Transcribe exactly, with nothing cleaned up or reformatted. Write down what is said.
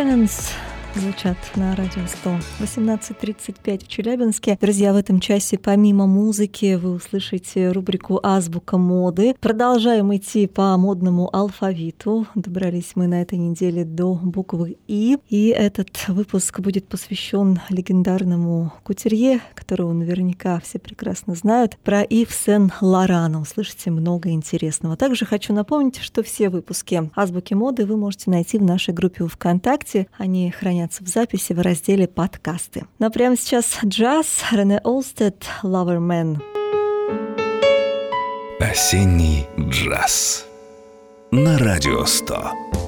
Diamonds звучат на радио сто. восемнадцать тридцать пять в Челябинске. Друзья, в этом часе помимо музыки вы услышите рубрику «Азбука моды». Продолжаем идти по модному алфавиту. Добрались мы на этой неделе до буквы «И». И этот выпуск будет посвящен легендарному кутюрье, которого наверняка все прекрасно знают, про Ив Сен-Лорана. Услышите много интересного. Также хочу напомнить, что все выпуски «Азбуки моды» вы можете найти в нашей группе ВКонтакте. Они хранятся в записи в разделе «Подкасты». Но прямо сейчас джаз. Рене Олстед, «Loverman». Осенний джаз на радио сто.